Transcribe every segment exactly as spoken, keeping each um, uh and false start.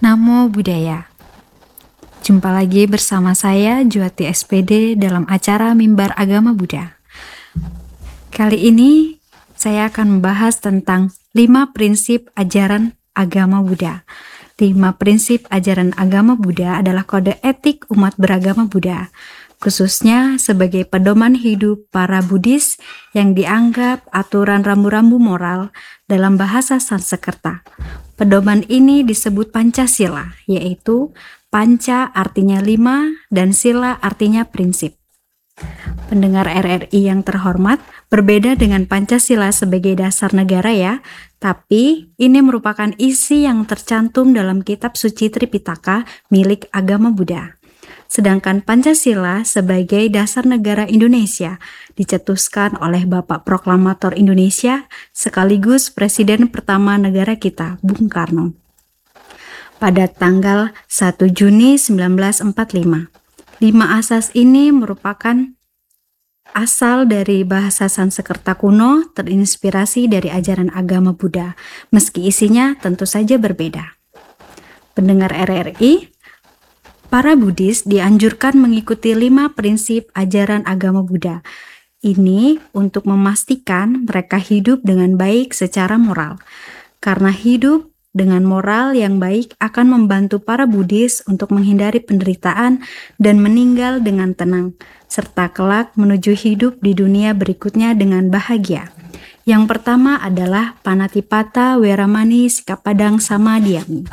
Namo Buddhaya. Jumpa lagi bersama saya Juwati S P D dalam acara Mimbar Agama Buddha. Kali ini saya akan membahas tentang lima prinsip ajaran agama Buddha. Lima prinsip ajaran agama Buddha adalah kode etik umat beragama Buddha, khususnya sebagai pedoman hidup para Buddhis yang dianggap aturan rambu-rambu moral dalam bahasa Sanskerta. Pedoman ini disebut Pancasila, yaitu Panca artinya lima dan Sila artinya prinsip. Pendengar R R I yang terhormat, berbeda dengan Pancasila sebagai dasar negara ya, tapi ini merupakan isi yang tercantum dalam kitab suci Tripitaka milik agama Buddha. Sedangkan Pancasila sebagai dasar negara Indonesia dicetuskan oleh Bapak Proklamator Indonesia sekaligus Presiden pertama negara kita, Bung Karno, pada tanggal satu Juni seribu sembilan ratus empat puluh lima. Lima asas ini merupakan asal dari bahasa Sanskerta kuno, terinspirasi dari ajaran agama Buddha, meski isinya tentu saja berbeda. Pendengar R R I, para Buddhis dianjurkan mengikuti lima prinsip ajaran agama Buddha. Ini untuk memastikan mereka hidup dengan baik secara moral. Karena hidup dengan moral yang baik akan membantu para Buddhis untuk menghindari penderitaan dan meninggal dengan tenang, serta kelak menuju hidup di dunia berikutnya dengan bahagia. Yang pertama adalah Panatipata Weramani Sikapadang Samadhyami.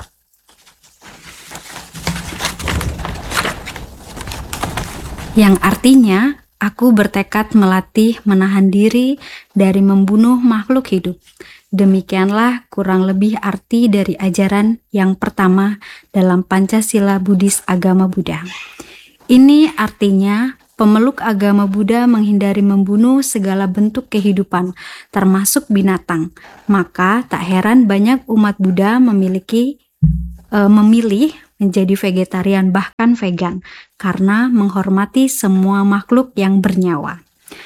Yang artinya, aku bertekad melatih menahan diri dari membunuh makhluk hidup. Demikianlah kurang lebih arti dari ajaran yang pertama dalam Pancasila Buddhis agama Buddha. Ini artinya pemeluk agama Buddha menghindari membunuh segala bentuk kehidupan, termasuk binatang. Maka tak heran banyak umat Buddha memiliki e, memilih menjadi vegetarian bahkan vegan karena menghormati semua makhluk yang bernyawa.